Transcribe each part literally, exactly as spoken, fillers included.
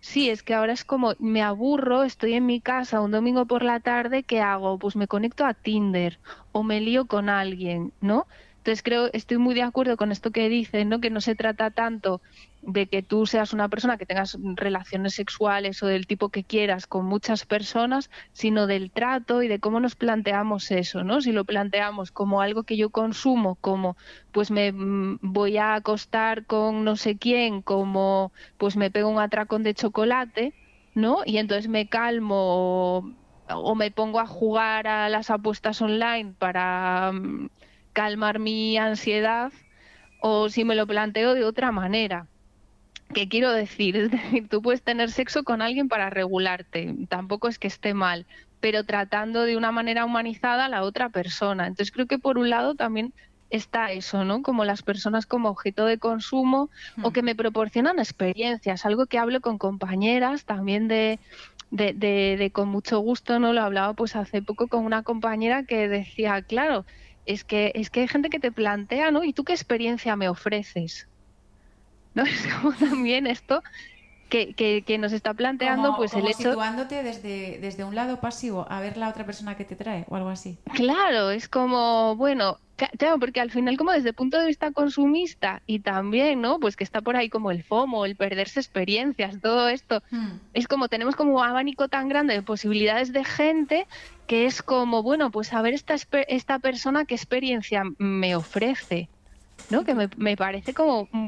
sí, es que ahora es como, me aburro, estoy en mi casa un domingo por la tarde, ¿qué hago? Pues me conecto a Tinder o me lío con alguien, ¿no? Entonces creo, estoy muy de acuerdo con esto que dicen, ¿no? Que no se trata tanto de que tú seas una persona que tengas relaciones sexuales o del tipo que quieras con muchas personas, sino del trato y de cómo nos planteamos eso, ¿no? Si lo planteamos como algo que yo consumo, como pues me mm, voy a acostar con no sé quién, como pues me pego un atracón de chocolate, ¿no? Y entonces me calmo o, o me pongo a jugar a las apuestas online para mm, calmar mi ansiedad, o si me lo planteo de otra manera. ¿Qué quiero decir? Es decir, tú puedes tener sexo con alguien para regularte, tampoco es que esté mal, pero tratando de una manera humanizada a la otra persona. Entonces creo que por un lado también está eso, ¿no? Como las personas como objeto de consumo o Hmm. que me proporcionan experiencias, algo que hablo con compañeras también de, de, de, de con mucho gusto, ¿no? Lo hablaba pues hace poco con una compañera que decía, claro, es que, es que hay gente que te plantea, ¿no? ¿Y tú qué experiencia me ofreces? ¿No? Es como también esto que, que, que nos está planteando Como, pues el como hecho, situándote desde, desde un lado pasivo a ver la otra persona que te trae o algo así. claro, es como, bueno, ca- claro, porque al final como desde el punto de vista consumista y también, ¿no? Pues que está por ahí como el FOMO, el perderse experiencias, todo esto, Hmm. es como tenemos como un abanico tan grande de posibilidades de gente que es como, bueno, pues a ver esta, espe- esta persona qué experiencia me ofrece, ¿no? Y Que tú, me, me parece como mm,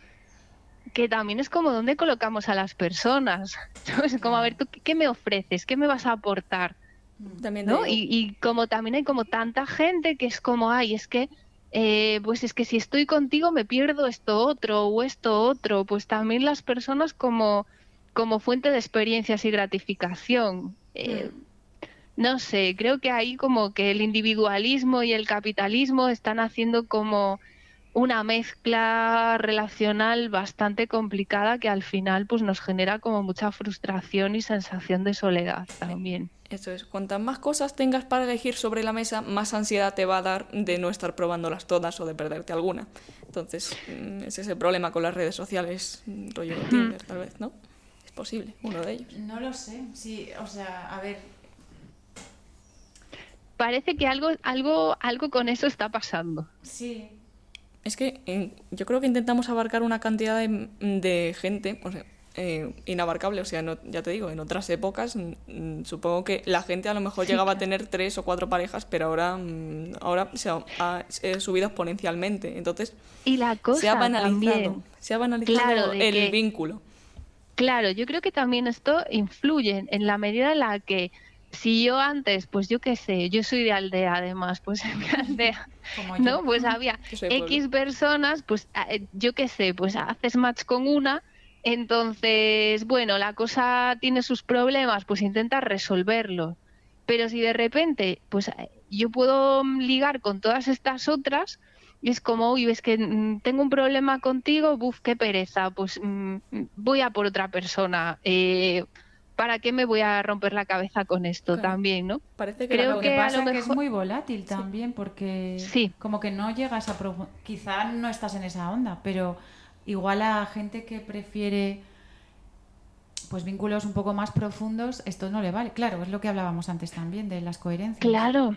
que también es como dónde colocamos a las personas. ¿No? Es como, a claro. ver, ¿tú qué, qué me ofreces? ¿Qué me vas a aportar? Hmm. También te ¿No? digo, Y, y como también hay como tanta gente que es como, ay, es que, eh, pues es que si estoy contigo me pierdo esto otro o esto otro, pues también las personas como, como fuente de experiencias y gratificación. Hmm. Eh, no sé, creo que ahí como que el individualismo y el capitalismo están haciendo como una mezcla relacional bastante complicada que al final pues nos genera como mucha frustración y sensación de soledad también. eso es, cuantas más cosas tengas para elegir sobre la mesa, más ansiedad te va a dar de no estar probándolas todas o de perderte alguna. Entonces, mm, ese es el problema con las redes sociales, mm, rollo Tinder, tal vez, ¿no? Es posible, uno de ellos. No lo sé. Sí, o sea, a ver. Parece que algo, algo, algo con eso está pasando. Sí. Es que eh, yo creo que intentamos abarcar una cantidad de, de gente, o sea, eh, inabarcable, o sea, no, ya te digo, en otras épocas mm, supongo que la gente a lo mejor Sí, llegaba a claro. tener tres o cuatro parejas, pero ahora, mm, ahora se ha, ha eh, subido exponencialmente. Entonces, Y la se ha cosa banalizado, también, se ha claro, banalizado de el que, vínculo. claro, yo creo que también esto influye en la medida en la que si yo antes, pues yo qué sé, yo soy de aldea además, pues en mi aldea, Como yo. ¿no? Pues había Yo soy de pueblo. X personas, pues a- eh, yo qué sé, pues haces match con una, entonces, bueno, la cosa tiene sus problemas, pues intenta resolverlo. Pero si de repente, pues eh, yo puedo mm, ligar con todas estas otras, y es como, uy, es que mm, tengo un problema contigo, buf, qué pereza, pues mm, mm, voy a por otra persona. Eh, ¿para qué me voy a romper la cabeza con esto Claro. también, no? Parece que la Creo Lo que cosa... que a lo pasa que es mejor, muy volátil Sí. también porque sí. como que no llegas a profu- quizá no estás en esa onda, pero igual a gente que prefiere pues vínculos un poco más profundos, esto no le vale. Claro, es lo que hablábamos antes también de las coherencias. Claro,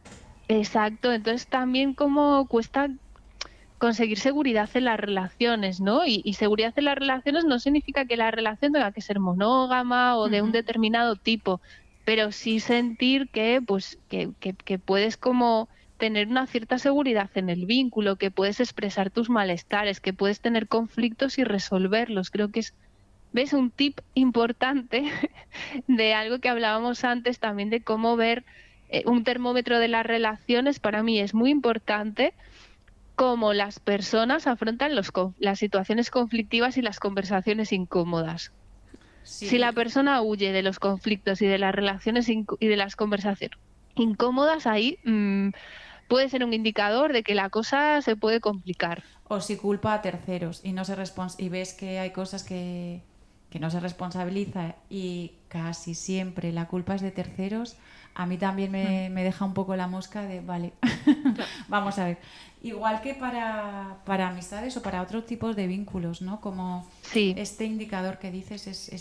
exacto. Entonces también como cuesta conseguir seguridad en las relaciones, ¿no? Y, y seguridad en las relaciones no significa que la relación tenga que ser monógama o de un Ujú. determinado tipo, pero sí sentir que, pues, que, que, que puedes como tener una cierta seguridad en el vínculo, que puedes expresar tus malestares, que puedes tener conflictos y resolverlos. Creo que es, ¿ves? Un tip importante de algo que hablábamos antes también de cómo ver eh, un termómetro de las relaciones. Para mí es muy importante cómo las personas afrontan los, conf- las situaciones conflictivas y las conversaciones incómodas. Si Sí, la persona huye de los conflictos y de las relaciones inc- y de las conversaciones incómodas, ahí mm, puede ser un indicador de que la cosa se puede complicar. o si culpa a terceros y no se respons- y ves que hay cosas que, que no se responsabiliza y casi siempre la culpa es de terceros, a mí también Mm. me, me deja un poco la mosca de, vale, Claro. vamos a ver. Igual que para, para amistades o para otros tipos de vínculos, ¿no? Como Sí. este indicador que dices es, es